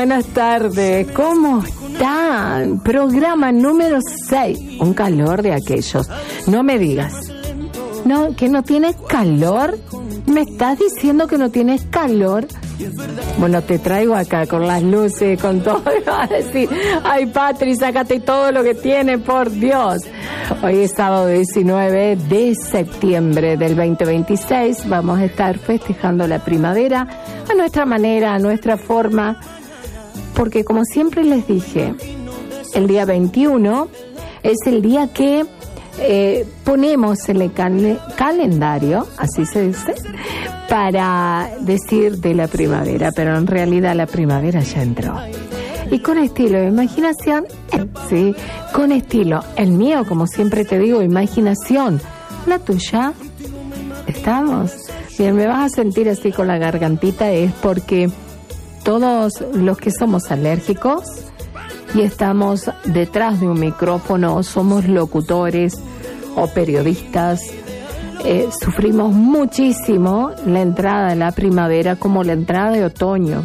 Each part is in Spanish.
buenas tardes. ¿Cómo están? Programa número 6. Un calor de aquellos. No me digas. No, que no tienes calor. ¿Me estás diciendo que no tienes calor? Bueno, te traigo acá con las luces, con todo. Va a decir, ay, Patri, sácate todo lo que tiene, por Dios. Hoy es sábado 19 de septiembre del 2026. Vamos a estar festejando la primavera a nuestra manera, a nuestra forma. Porque como siempre les dije, el día 21 es el día que ponemos en el calendario, así se dice, para decir de la primavera, pero en realidad la primavera ya entró. Y con estilo de imaginación, sí, con estilo. El mío, como siempre te digo, imaginación. La tuya, ¿estamos? Bien, me vas a sentir así con la gargantita, es porque todos los que somos alérgicos y estamos detrás de un micrófono, somos locutores o periodistas, sufrimos muchísimo la entrada de la primavera como la entrada de otoño.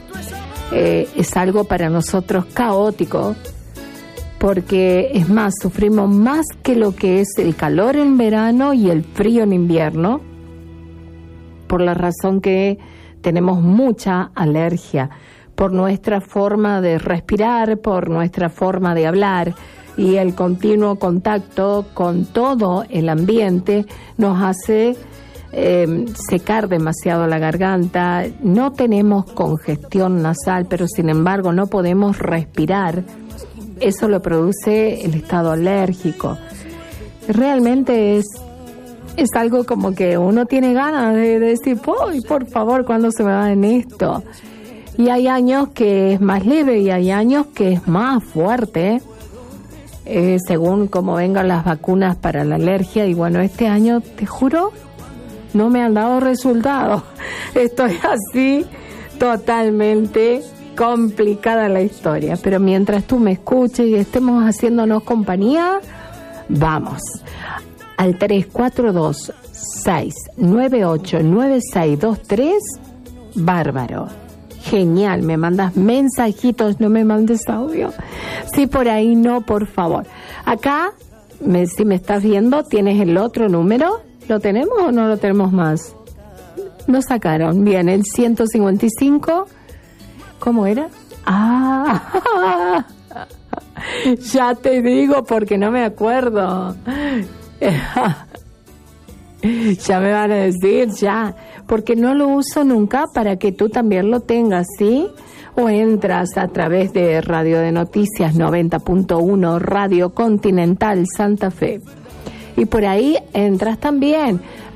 Es algo para nosotros caótico, porque es más, sufrimos más que lo que es el calor en verano y el frío en invierno, por la razón que tenemos mucha alergia, por nuestra forma de respirar, por nuestra forma de hablar, y el continuo contacto con todo el ambiente nos hace secar demasiado la garganta. No tenemos congestión nasal, pero sin embargo no podemos respirar. Eso lo produce el estado alérgico. Realmente es algo como que uno tiene ganas de decir, por favor, ¿cuándo se me va en esto? Y hay años que es más leve y hay años que es más fuerte, según cómo vengan las vacunas para la alergia. Y bueno, este año, te juro, no me han dado resultados. Estoy así, totalmente complicada la historia. Pero mientras tú me escuches y estemos haciéndonos compañía, vamos al 342-698-9623. Bárbaro. Genial, me mandas mensajitos, no me mandes audio. Sí, por ahí no, por favor. Acá, si me estás viendo, tienes el otro número. ¿Lo tenemos o no lo tenemos más? Lo sacaron. Bien, el 155. ¿Cómo era? Ya te digo porque no me acuerdo. Ya me van a decir, ya. Porque no lo uso nunca, para que tú también lo tengas, ¿sí? O entras a través de Radio de Noticias 90.1, Radio Continental Santa Fe. Y por ahí entras también